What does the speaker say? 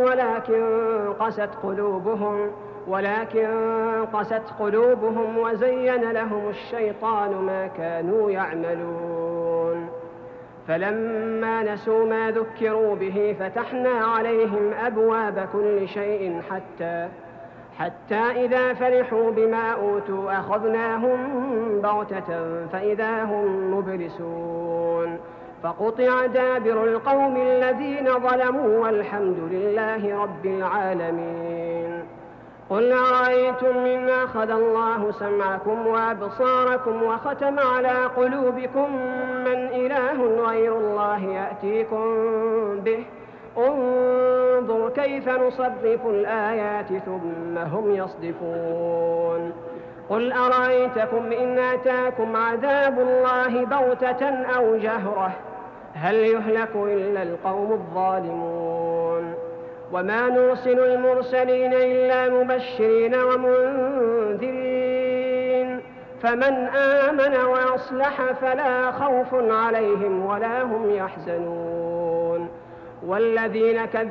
ولكن قست قلوبهم وزين لهم الشيطان ما كانوا يعملون. فلما نسوا ما ذكروا به فتحنا عليهم أبواب كل شيء حتى إذا فرحوا بما أوتوا أخذناهم بغتة فإذا هم مبلسون. فقطع دابر القوم الذين ظلموا والحمد لله رب العالمين. قل أرأيتم إن أخذ الله سمعكم وأبصاركم وختم على قلوبكم من إله غير الله يأتيكم به انظر كيف نصرف الآيات ثم هم يصدفون. قل أرأيتكم إن أتاكم عذاب الله بغتة أو جهرة هل يهلك إلا القوم الظالمون. وما نرسل المرسلين إلا مبشرين ومنذرين فمن آمن وأصلح فلا خوف عليهم ولا هم يحزنون. والذين